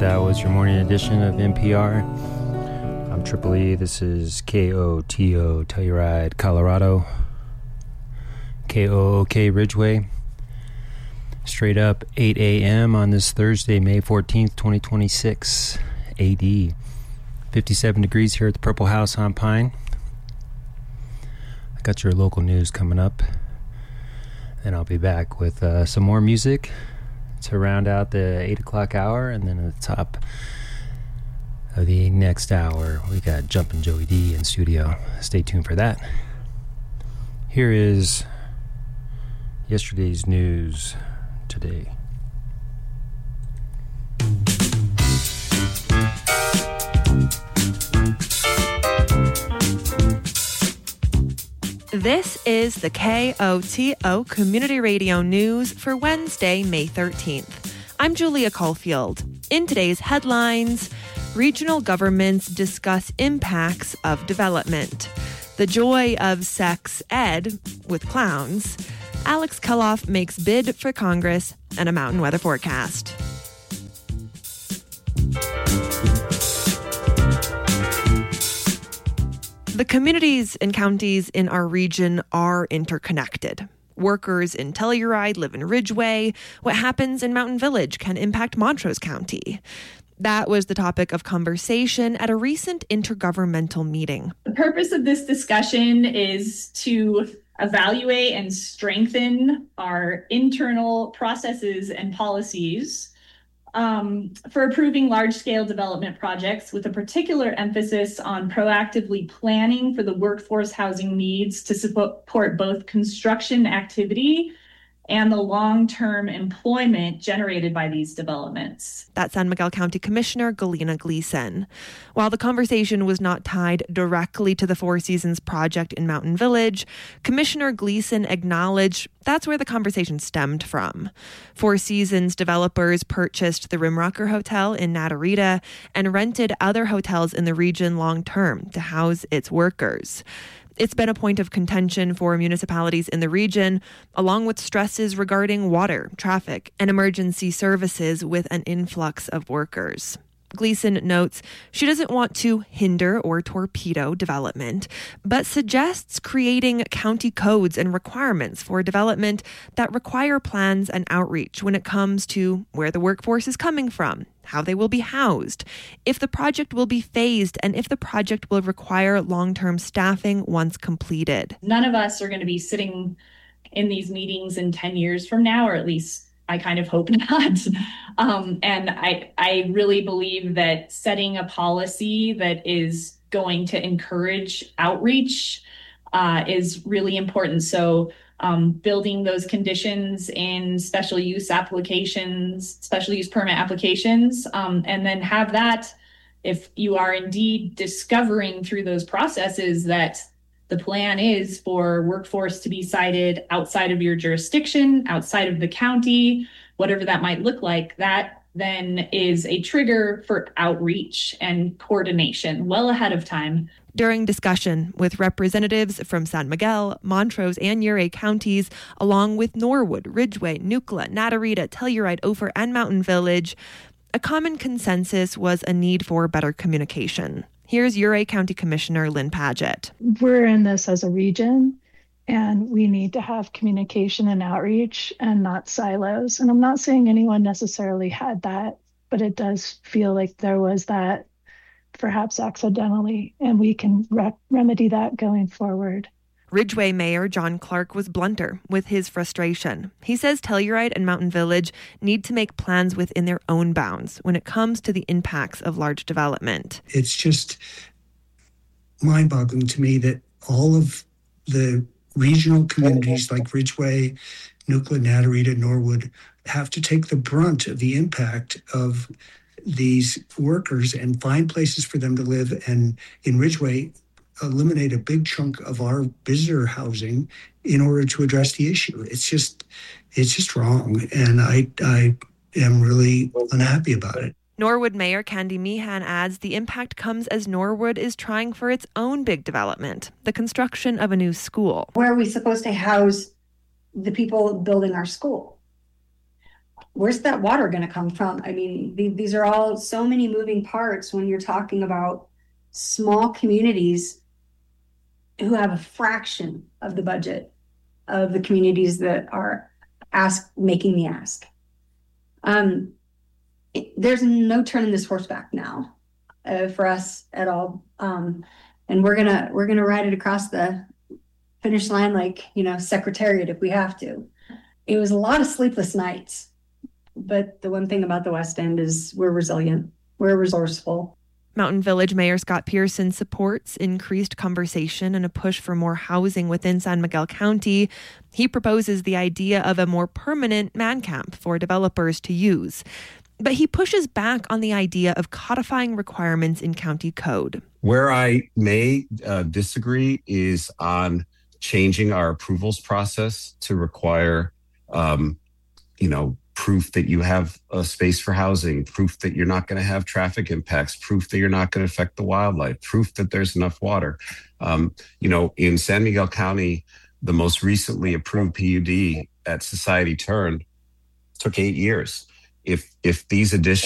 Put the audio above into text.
That was your morning edition of NPR. I'm Triple E. This is KOTO Telluride, Colorado. KOOK Ridgeway. Straight up 8 a.m. on this Thursday, May 14th, 2026 AD. 57 degrees here at the Purple House on Pine. I got your local news coming up. Then I'll be back with some more music to round out the 8 o'clock hour, and then at the top of the next hour, we got Jumpin' Joey D in studio. Stay tuned for that. Here is yesterday's news today. This is the KOTO Community Radio News for Wednesday, May 13th. I'm Julia Caulfield. In today's headlines, regional governments discuss impacts of development. The joy of sex ed with clowns. Alex Keloff makes bid for Congress, and a mountain weather forecast. The communities and counties in our region are interconnected. Workers in Telluride live in Ridgeway. What happens in Mountain Village can impact Montrose County. That was the topic of conversation at a recent intergovernmental meeting. The purpose of this discussion is to evaluate and strengthen our internal processes and policies for approving large-scale development projects with a particular emphasis on proactively planning for the workforce housing needs to support both construction activity and the long-term employment generated by these developments. That's San Miguel County Commissioner Galina Gleason. While the conversation was not tied directly to the Four Seasons project in Mountain Village, Commissioner Gleason acknowledged that's where the conversation stemmed from. Four Seasons developers purchased the Rimrocker Hotel in Natarita and rented other hotels in the region long-term to house its workers. It's been a point of contention for municipalities in the region, along with stresses regarding water, traffic, and emergency services with an influx of workers. Gleason notes she doesn't want to hinder or torpedo development, but suggests creating county codes and requirements for development that require plans and outreach when it comes to where the workforce is coming from, how they will be housed, if the project will be phased, and if the project will require long-term staffing once completed. None of us are going to be sitting in these meetings in 10 years from now, or at least I kind of hope not. And I really believe that setting a policy that is going to encourage outreach is really important. So building those conditions in special use applications, special use permit applications, and then have that, if you are indeed discovering through those processes that the plan is for workforce to be sited outside of your jurisdiction, outside of the county, whatever that might look like, that then is a trigger for outreach and coordination well ahead of time. During discussion with representatives from San Miguel, Montrose, and Ouray counties, along with Norwood, Ridgeway, Nucla, Natarita, Telluride, Ophir, and Mountain Village, a common consensus was a need for better communication. Here's Ouray County Commissioner Lynn Padgett. We're in this as a region, and we need to have communication and outreach and not silos. And I'm not saying anyone necessarily had that, but it does feel like there was that perhaps accidentally, and we can remedy that going forward. Ridgeway Mayor John Clark was blunter with his frustration. He says Telluride and Mountain Village need to make plans within their own bounds when it comes to the impacts of large development. It's just mind-boggling to me that all of the regional communities like Ridgeway, Nucla, Natarita, Norwood have to take the brunt of the impact of these workers and find places for them to live. And in Ridgeway, eliminate a big chunk of our visitor housing in order to address the issue. It's just wrong. And I am really unhappy about it. Norwood Mayor Candy Meehan adds the impact comes as Norwood is trying for its own big development, the construction of a new school. Where are we supposed to house the people building our school? where's that water going to come from? I mean, these are all so many moving parts when you're talking about small communities who have a fraction of the budget of the communities that are making the ask. There's no turning this horse back now for us at all. And we're gonna ride it across the finish line like, Secretariat if we have to. It was a lot of sleepless nights, but the one thing about the West End is we're resilient, we're resourceful. Mountain Village Mayor Scott Pearson supports increased conversation and a push for more housing within San Miguel County. He proposes the idea of a more permanent man camp for developers to use. But he pushes back on the idea of codifying requirements in county code. Where I may disagree is on changing our approvals process to require, proof that you have a space for housing, proof that you're not going to have traffic impacts, proof that you're not going to affect the wildlife, proof that there's enough water. In San Miguel County, the most recently approved PUD at Society Turn took 8 years. If these additions